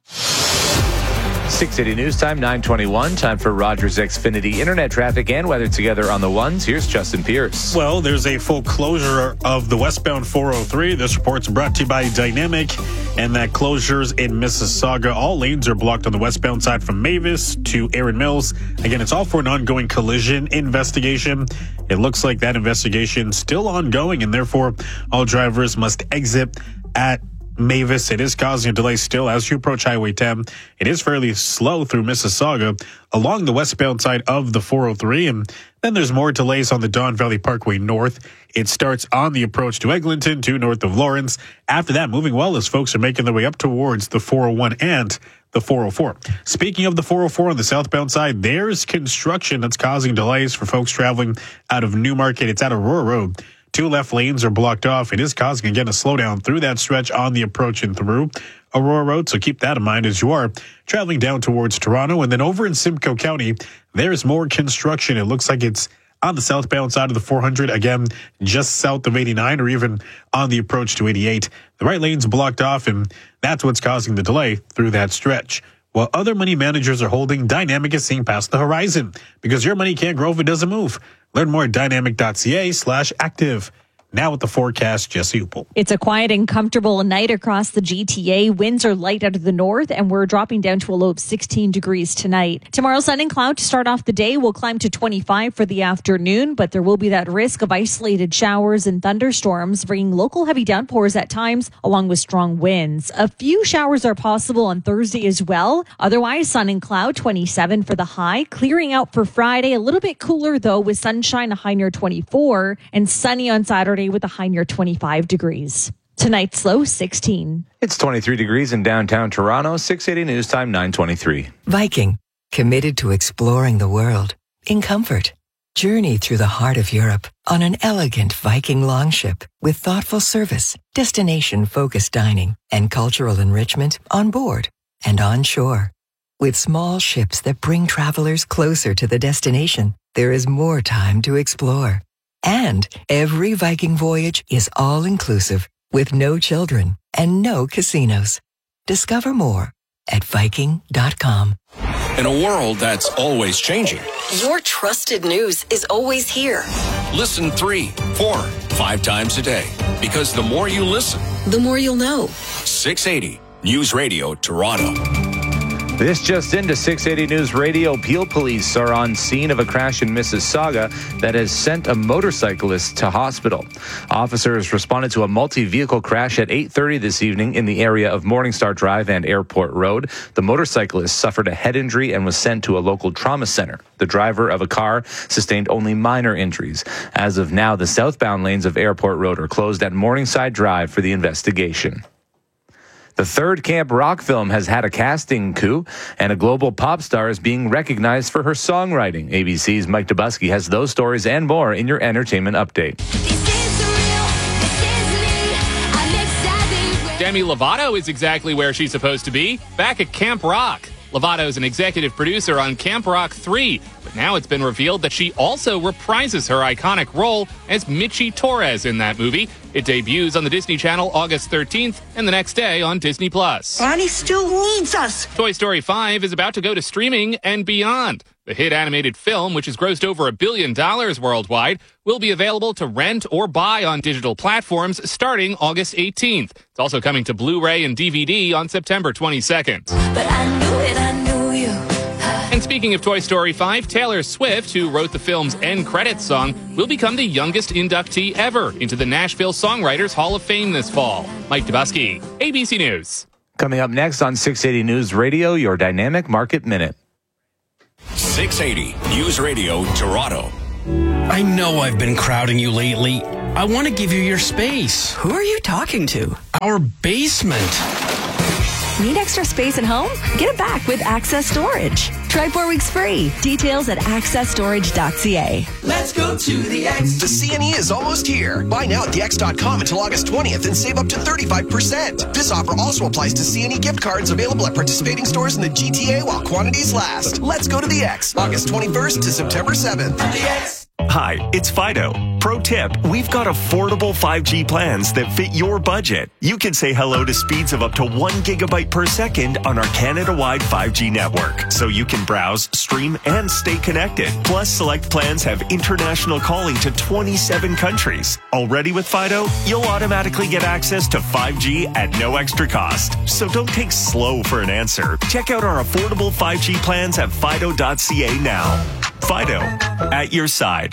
six eighty News Time, nine twenty-one. Time for Rogers Xfinity internet traffic and weather together on the ones. Here's Justin Pierce. Well, there's a full closure of the westbound four oh three. This report's brought to you by Dynamic, and that closures in Mississauga. All lanes are blocked on the westbound side from Mavis to Erin Mills. Again, it's all for an ongoing collision investigation. It looks like that investigation still ongoing, and therefore all drivers must exit at Mavis. It is causing a delay still as you approach Highway ten. It is fairly slow through Mississauga along the westbound side of the four oh three. And then there's more delays on the Don Valley Parkway North. It starts on the approach to Eglinton to north of Lawrence. After that, moving well as folks are making their way up towards the four oh one and the four oh four. Speaking of the four oh four on the southbound side, there's construction that's causing delays for folks traveling out of Newmarket. It's at Aurora Road. Two left lanes are blocked off. It is causing, again, a slowdown through that stretch on the approach and through Aurora Road. So keep that in mind as you are traveling down towards Toronto. And then over in Simcoe County, there's more construction. It looks like it's on the southbound side of the four hundred, again, just south of eighty-nine, or even on the approach to eighty-eight. The right lane's blocked off, and that's what's causing the delay through that stretch. While other money managers are holding, Dynamic is seeing past the horizon, because your money can't grow if it doesn't move. Learn more at dynamic.ca slash active. Now with the forecast, Jesse Upel. It's a quiet and comfortable night across the G T A. Winds are light out of the north, and we're dropping down to a low of sixteen degrees tonight. Tomorrow, sun and cloud to start off the day. We'll climb to twenty-five for the afternoon, but there will be that risk of isolated showers and thunderstorms, bringing local heavy downpours at times, along with strong winds. A few showers are possible on Thursday as well. Otherwise, sun and cloud, twenty-seven for the high. Clearing out for Friday, a little bit cooler, though, with sunshine, a high near twenty-four, and sunny on Saturday with a high near twenty-five degrees. Tonight's low, sixteen. It's twenty-three degrees in downtown Toronto. six eighty News Time, nine twenty-three. Viking, committed to exploring the world in comfort. Journey through the heart of Europe on an elegant Viking longship with thoughtful service, destination-focused dining, and cultural enrichment on board and on shore. With small ships that bring travelers closer to the destination, there is more time to explore. And every Viking voyage is all-inclusive with no children and no casinos. Discover more at Viking dot com. In a world that's always changing, Your trusted news is always here. Listen three, four, five times a day. Because the more you listen, the more you'll know. six eighty News Radio Toronto. This just into six eighty News Radio. Peel police are on scene of a crash in Mississauga that has sent a motorcyclist to hospital. Officers responded to a multi-vehicle crash at eight thirty this evening in the area of Morningstar Drive and Airport Road. The motorcyclist suffered a head injury and was sent to a local trauma center. The driver of a car sustained only minor injuries. As of now, the southbound lanes of Airport Road are closed at Morningside Drive for the investigation. The third Camp Rock film has had a casting coup, and a global pop star is being recognized for her songwriting. A B C's Mike Dubusky has those stories and more in your entertainment update. Demi Lovato is exactly where she's supposed to be, back at Camp Rock. Lovato is an executive producer on Camp Rock three, but now it's been revealed that she also reprises her iconic role as Michi Torres in that movie. It debuts on the Disney Channel August thirteenth and the next day on Disney Plus. Bonnie still needs us. Toy Story five is about to go to streaming and beyond. The hit animated film, which has grossed over a billion dollars worldwide, will be available to rent or buy on digital platforms starting August eighteenth. It's also coming to Blu-ray and D V D on September twenty-second. But I knew it, I knew you. And speaking of Toy Story five, Taylor Swift, who wrote the film's end credits song, will become the youngest inductee ever into the Nashville Songwriters Hall of Fame this fall. Mike Dubusky, A B C News. Coming up next on six eighty News Radio, your Dynamic Market Minute. six eighty News Radio Toronto. I know I've been crowding you lately. I want to give you your space. Who are you talking to? Our basement. Need extra space at home? Get it back with Access Storage. Try four weeks free. Details at access storage dot c a. Let's go to the X. The C N E is almost here. Buy now at the x dot com until August twentieth and save up to thirty-five percent. This offer also applies to C N E gift cards available at participating stores in the G T A while quantities last. Let's go to the X. August twenty-first to September seventh. The X. Hi, it's Fido. Pro tip, we've got affordable five G plans that fit your budget. You can say hello to speeds of up to one gigabyte per second on our Canada-wide five G network, so you can browse, stream, and stay connected. Plus, select plans have international calling to twenty-seven countries. Already with Fido, you'll automatically get access to five G at no extra cost. So don't take slow for an answer. Check out our affordable five G plans at fido dot c a now. Fido, at your side.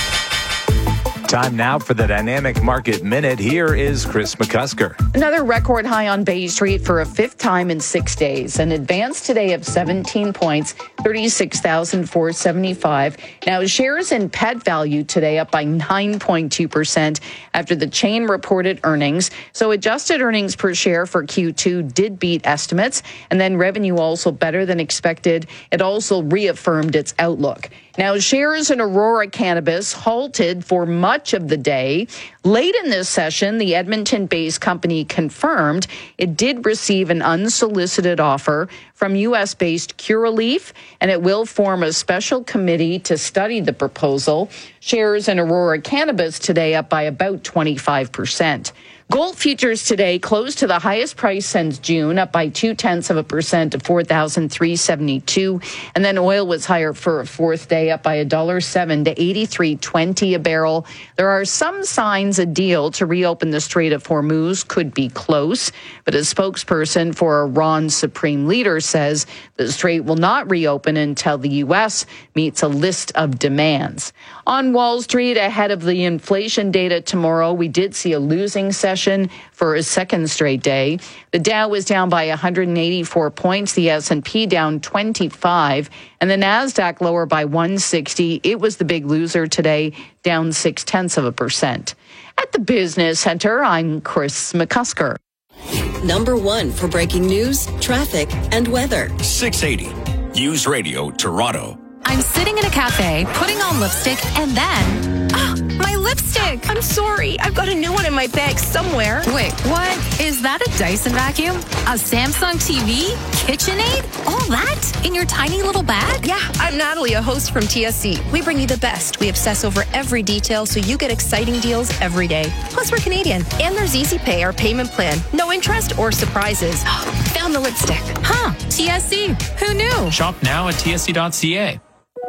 Time now for the Dynamic Market Minute. Here is Chris McCusker. Another record high on Bay Street for a fifth time in six days. An advance today of seventeen points, thirty-six thousand four hundred seventy-five. Now, shares in Pet Value today up by nine point two percent after the chain reported earnings. So adjusted earnings per share for Q two did beat estimates, and then revenue also better than expected. It also reaffirmed its outlook. Now, shares in Aurora Cannabis halted for much of the day. Late in this session, the Edmonton-based company confirmed it did receive an unsolicited offer from U S-based Curaleaf, and it will form a special committee to study the proposal. Shares in Aurora Cannabis today up by about twenty-five percent. Gold futures today closed to the highest price since June, up by two-tenths of a percent to four thousand three hundred seventy-two. And then oil was higher for a fourth day, up by one dollar and seven cents to eighty-three twenty a barrel. There are some signs a deal to reopen the Strait of Hormuz could be close, but a spokesperson for Iran's supreme leader says the strait will not reopen until the U S meets a list of demands. On Wall Street, ahead of the inflation data tomorrow, we did see a losing session for a second straight day. The Dow was down by one hundred eighty-four points, the S and P down twenty-five, and the Nasdaq lower by one hundred sixty. It was the big loser today, down six tenths of a percent. At the Business Center, I'm Chris McCusker. Number one for breaking news, traffic, and weather. six eighty News Radio Toronto. I'm sitting in a cafe, putting on lipstick, and then... Ah, my lipstick! I'm sorry. I've got a new one in my bag somewhere. Wait, what? Is that a Dyson vacuum? A Samsung T V? KitchenAid? All that? In your tiny little bag? Yeah, I'm Natalie, a host from T S C. We bring you the best. We obsess over every detail so you get exciting deals every day. Plus, we're Canadian. And there's Easy Pay, our payment plan. No interest or surprises. Found the lipstick. Huh, T S C. Who knew? Shop now at T S C dot C A.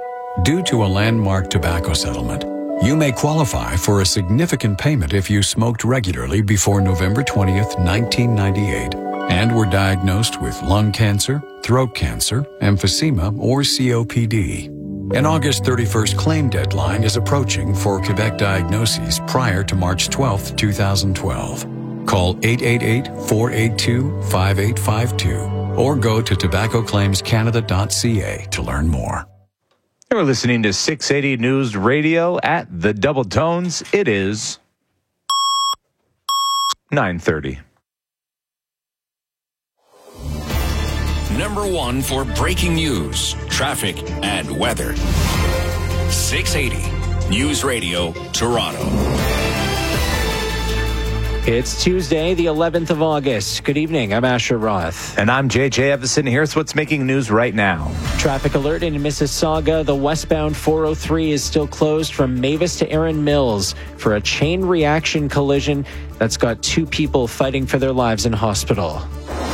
Due to a landmark tobacco settlement, you may qualify for a significant payment if you smoked regularly before November twentieth, nineteen ninety-eight, and were diagnosed with lung cancer, throat cancer, emphysema, or C O P D. An August thirty-first claim deadline is approaching for Quebec diagnoses prior to March twelfth, two thousand twelve. Call eight eight eight, four eight two, five eight five two or go to tobacco claims canada dot c a to learn more. You're listening to six eighty News Radio at the Double Tones. It is nine thirty. Number one for breaking news, traffic, and weather. six eighty News Radio Toronto. It's Tuesday, the eleventh of August. Good evening. I'm Asher Roth. And I'm J J Evison. Here's what's making news right now. Traffic alert in Mississauga. The westbound four oh three is still closed from Mavis to Erin Mills for a chain reaction collision that's got two people fighting for their lives in hospital.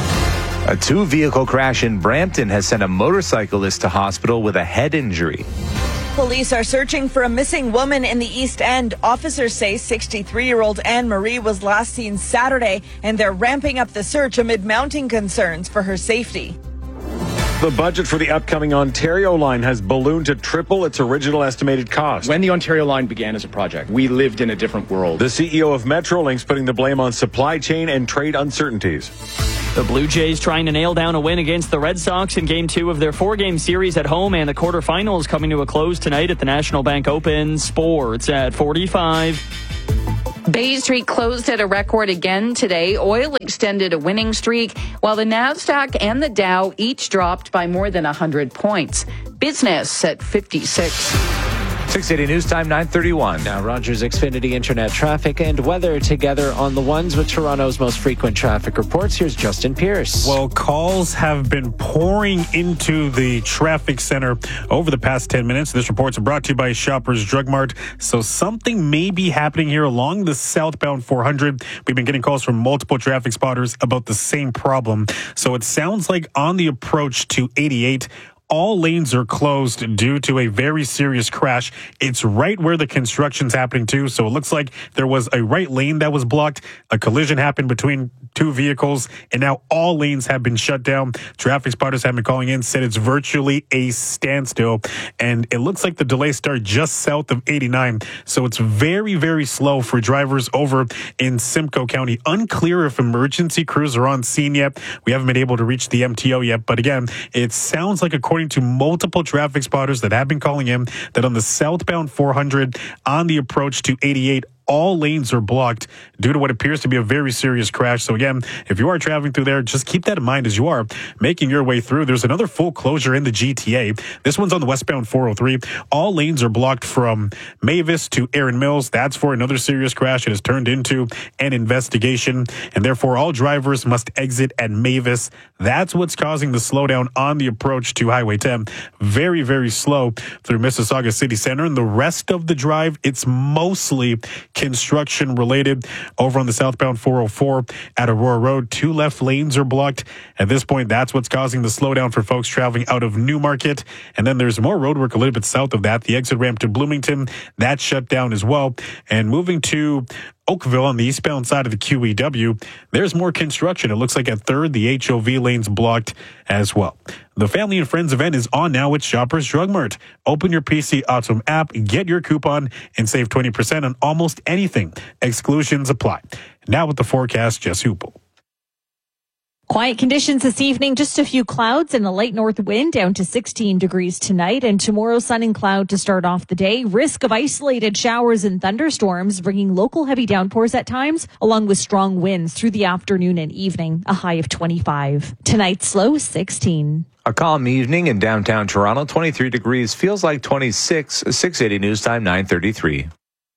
A two-vehicle crash in Brampton has sent a motorcyclist to hospital with a head injury. Police are searching for a missing woman in the East End. Officers say sixty-three-year-old Anne Marie was last seen Saturday, and they're ramping up the search amid mounting concerns for her safety. The budget for the upcoming Ontario line has ballooned to triple its original estimated cost. When the Ontario line began as a project, we lived in a different world. The C E O of Metrolinx putting the blame on supply chain and trade uncertainties. The Blue Jays trying to nail down a win against the Red Sox in Game two of their four-game series at home, and the quarterfinals coming to a close tonight at the National Bank Open. Sports at forty-five. Bay Street closed at a record again today. Oil extended a winning streak, while the NASDAQ and the Dow each dropped by more than one hundred points. Business at fifty-six. six eighty News Time, nine thirty-one. Now, Rogers Xfinity Internet traffic and weather together on the ones with Toronto's most frequent traffic reports. Here's Justin Pierce. Well, calls have been pouring into the traffic center over the past ten minutes. This report's brought to you by Shoppers Drug Mart. So something may be happening here along the southbound four hundred. We've been getting calls from multiple traffic spotters about the same problem. So it sounds like on the approach to eighty-eight, all lanes are closed due to a very serious crash. It's right where the construction's happening too. So it looks like there was a right lane that was blocked. A collision happened between two vehicles, and now all lanes have been shut down. Traffic spotters have been calling in, said it's virtually a standstill. And it looks like the delays start just south of eighty-nine. So it's very, very slow for drivers over in Simcoe County. Unclear if emergency crews are on scene yet. We haven't been able to reach the M T O yet. But again, it sounds like, according to multiple traffic spotters that have been calling in, that on the southbound four hundred on the approach to eighty-eight, all lanes are blocked due to what appears to be a very serious crash. So again, if you are traveling through there, just keep that in mind as you are making your way through. There's another full closure in the G T A. This one's on the westbound four oh three. All lanes are blocked from Mavis to Erin Mills. That's for another serious crash. It has turned into an investigation, and therefore all drivers must exit at Mavis. That's what's causing the slowdown on the approach to Highway ten. Very, very slow through Mississauga City Center. And the rest of the drive, it's mostly construction related. Over on the southbound four oh four at Aurora Road, two left lanes are blocked. At this point, that's what's causing the slowdown for folks traveling out of Newmarket. And then there's more roadwork a little bit south of that. The exit ramp to Bloomington, that's shut down as well. And moving to Oakville on the eastbound side of the Q E W, there's more construction. It looks like at third, the H O V lane's blocked as well. The Family and Friends event is on now at Shoppers Drug Mart. Open your P C Autumn app, get your coupon, and save twenty percent on almost anything. Exclusions apply. Now with the forecast, Jess Hoople. Quiet conditions this evening, just a few clouds and a light north wind down to sixteen degrees tonight. And tomorrow, sun and cloud to start off the day. Risk of isolated showers and thunderstorms, bringing local heavy downpours at times, along with strong winds through the afternoon and evening, a high of twenty-five. Tonight's low, sixteen. A calm evening in downtown Toronto, twenty-three degrees, feels like twenty-six. six eighty News Time, nine thirty-three.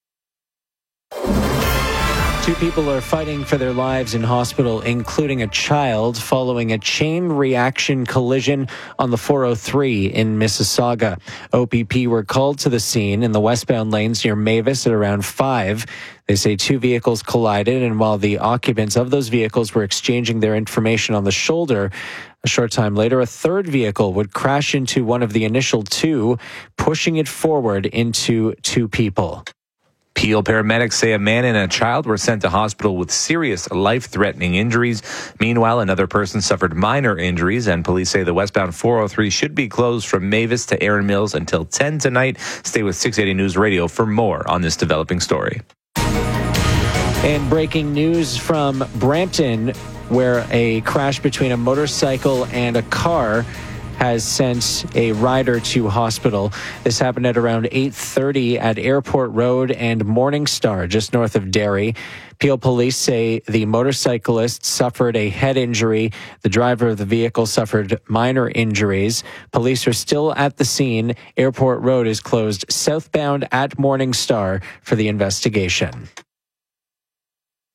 Two people are fighting for their lives in hospital, including a child, following a chain reaction collision on the four oh three in Mississauga. O P P were called to the scene in the westbound lanes near Mavis at around five. They say two vehicles collided, and while the occupants of those vehicles were exchanging their information on the shoulder, a short time later, a third vehicle would crash into one of the initial two, pushing it forward into two people. Peel paramedics say a man and a child were sent to hospital with serious life-threatening injuries. Meanwhile, another person suffered minor injuries, and police say the westbound four oh three should be closed from Mavis to Erin Mills until ten tonight. Stay with six eighty News Radio for more on this developing story. And breaking news from Brampton, where a crash between a motorcycle and a car has sent a rider to hospital. This happened at around eight thirty at Airport Road and Morningstar, just north of Derry. Peel police say the motorcyclist suffered a head injury. The driver of the vehicle suffered minor injuries. Police are still at the scene. Airport Road is closed southbound at Morningstar for the investigation.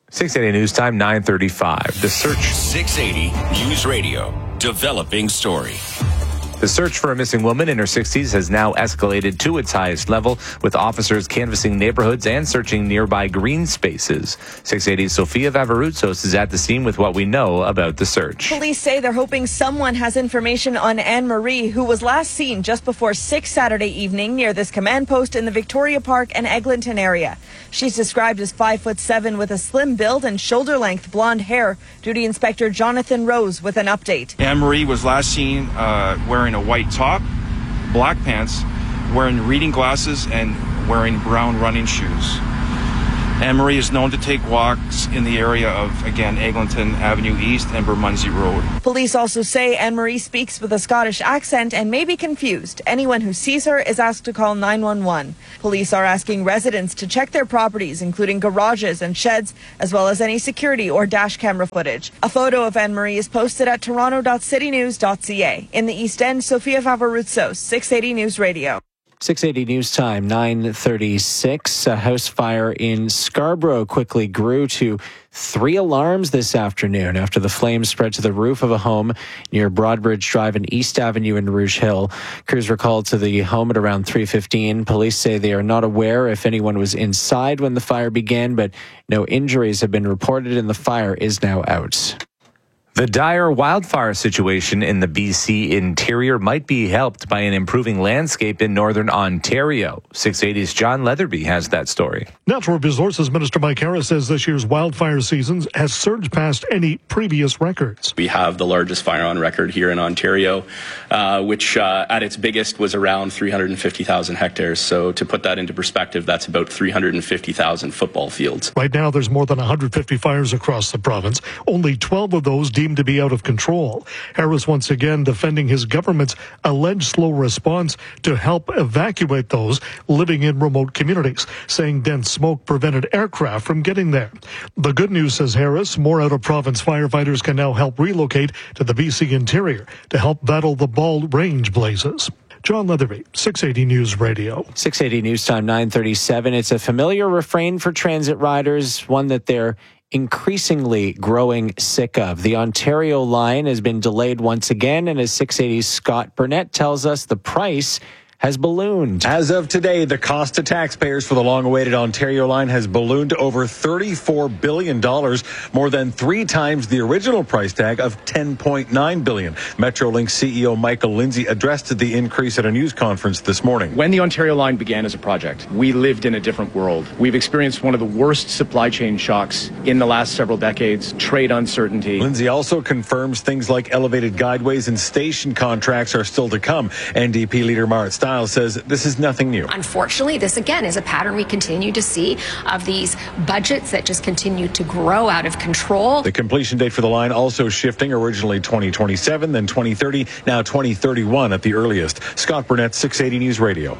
six eighty News Time, nine thirty-five. The search. six eighty News Radio. Developing story. The search for a missing woman in her sixties has now escalated to its highest level, with officers canvassing neighborhoods and searching nearby green spaces. six eighty's Sofia Vavarutsos is at the scene with what we know about the search. Police say they're hoping someone has information on Anne Marie, who was last seen just before six Saturday evening near this command post in the Victoria Park and Eglinton area. She's described as five foot seven with a slim build and shoulder-length blonde hair. Duty Inspector Jonathan Rose with an update. Anne Marie was last seen uh, wearing a white top, black pants, wearing reading glasses, and wearing brown running shoes. Anne Marie is known to take walks in the area of, again, Eglinton Avenue East and Bermondsey Road. Police also say Anne Marie speaks with a Scottish accent and may be confused. Anyone who sees her is asked to call nine one one. Police are asking residents to check their properties, including garages and sheds, as well as any security or dash camera footage. A photo of Anne Marie is posted at toronto dot city news dot c a. In the East End, Sofia Vavarutsos, six eighty News Radio. six eighty News Time, nine thirty-six. A house fire in Scarborough quickly grew to three alarms this afternoon after the flames spread to the roof of a home near Broadbridge Drive and East Avenue in Rouge Hill. Crews were called to the home at around three fifteen. Police say they are not aware if anyone was inside when the fire began, but no injuries have been reported and the fire is now out. The dire wildfire situation in the B C interior might be helped by an improving landscape in northern Ontario. six eighty's John Leatherby has that story. Natural Resources Minister Mike Harris says this year's wildfire season has surged past any previous records. We have the largest fire on record here in Ontario, uh, which uh, at its biggest was around three hundred fifty thousand hectares. So to put that into perspective, that's about three hundred fifty thousand football fields. Right now, there's more than one hundred fifty fires across the province. Only twelve of those deemed to be out of control. Harris once again defending his government's alleged slow response to help evacuate those living in remote communities, saying dense smoke prevented aircraft from getting there. The good news, says Harris, more out-of-province firefighters can now help relocate to the B C interior to help battle the Bald Range blazes. John Leatherby, six eighty News Radio. six eighty News Time, nine thirty-seven. It's a familiar refrain for transit riders, one that they're increasingly growing sick of. The Ontario line has been delayed once again, and as six eighty's Scott Burnett tells us, the price has ballooned. As of today, the cost to taxpayers for the long-awaited Ontario line has ballooned to over thirty-four billion dollars, more than three times the original price tag of ten point nine billion dollars. Metrolink C E O Michael Lindsay addressed the increase at a news conference this morning. When the Ontario line began as a project, we lived in a different world. We've experienced one of the worst supply chain shocks in the last several decades, trade uncertainty. Lindsay also confirms things like elevated guideways and station contracts are still to come. N D P leader Marit Stiles says this is nothing new. Unfortunately, this again is a pattern we continue to see of these budgets that just continue to grow out of control. The completion date for the line also shifting, originally twenty twenty-seven, then twenty thirty, now twenty thirty-one at the earliest. Scott Burnett, six eighty News Radio.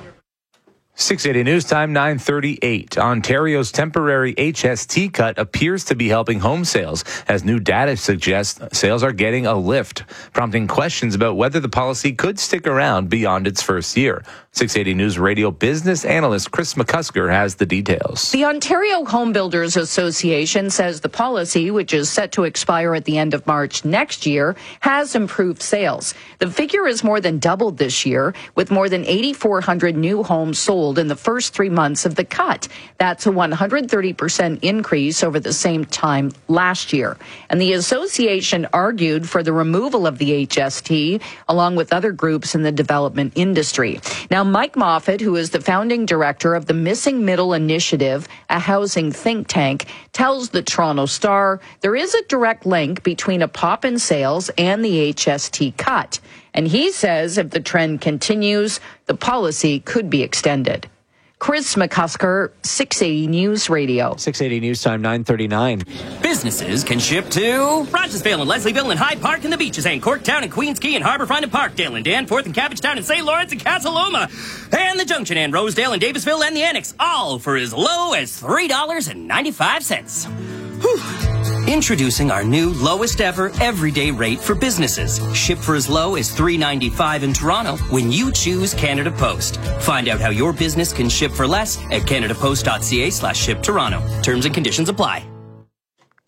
six eighty News Time, nine thirty-eight. Ontario's temporary H S T cut appears to be helping home sales, as new data suggests sales are getting a lift, prompting questions about whether the policy could stick around beyond its first year. six eighty News Radio business analyst Chris McCusker has the details. The Ontario Home Builders Association says the policy, which is set to expire at the end of March next year, has improved sales. The figure is more than doubled this year, with more than eight thousand four hundred new homes sold in the first three months of the cut. That's a one hundred thirty percent increase over the same time last year. And the association argued for the removal of the H S T, along with other groups in the development industry. Now, Mike Moffat, who is the founding director of the Missing Middle Initiative, a housing think tank, tells the Toronto Star there is a direct link between a pop in sales and the H S T cut. And he says if the trend continues, the policy could be extended. Chris McCusker, six eighty News Radio. six eighty News Time, nine thirty-nine. Businesses can ship to Rogersville and Leslieville and Hyde Park and the Beaches and Corktown and Queens Quay and Harbourfront and Parkdale and Danforth and Cabbagetown and Saint Lawrence and Casa Loma and the Junction and Rosedale and Davisville and the Annex, all for as low as three dollars and ninety-five cents. Whew. Introducing our new lowest ever everyday rate for businesses. Ship for as low as three dollars and ninety-five cents in Toronto when you choose Canada Post. Find out how your business can ship for less at canadapost.ca slash ship Toronto. Terms and conditions apply.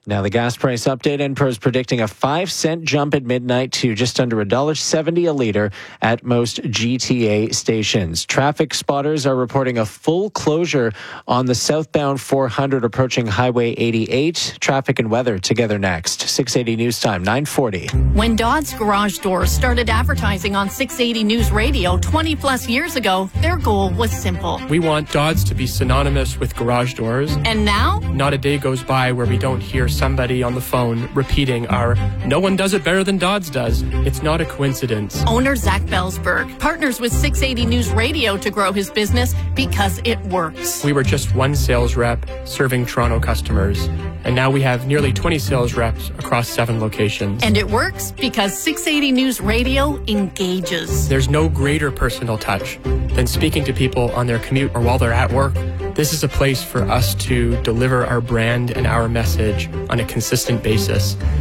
Now the gas price update. Enpro is predicting a five cent jump at midnight to just under one dollar seventy a litre at most G T A stations. Traffic spotters are reporting a full closure on the southbound four hundred approaching Highway eighty-eight. Traffic and weather together next. six eighty News Time, nine forty. When Dodds Garage Doors started advertising on six eighty News Radio twenty plus years ago, their goal was simple. We want Dodds to be synonymous with garage doors. And now? Not a day goes by where we don't hear somebody on the phone repeating our "no one does it better than Dodds does." It's not a coincidence. Owner Zach Bellsberg partners with six eighty News Radio to grow his business because it works. We were just one sales rep serving Toronto customers, and now we have nearly twenty sales reps across seven locations. And it works because six eighty News Radio engages. There's no greater personal touch than speaking to people on their commute or while they're at work. This is a place for us to deliver our brand and our message on a consistent basis.